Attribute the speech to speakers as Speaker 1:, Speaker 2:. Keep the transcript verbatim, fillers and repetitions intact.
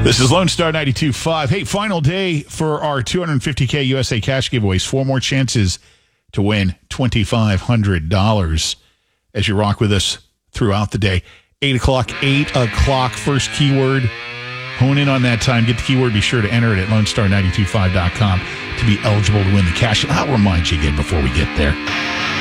Speaker 1: This is Lone Star ninety-two point five. Hey, final day for our two hundred fifty K U S A cash giveaways. Four more chances to win twenty-five hundred dollars as you rock with us throughout the day. eight o'clock, eight o'clock, first keyword. Hone in on that time. Get the keyword. Be sure to enter it at lone star nine two five dot com to be eligible to win the cash. And I'll remind you again before we get there.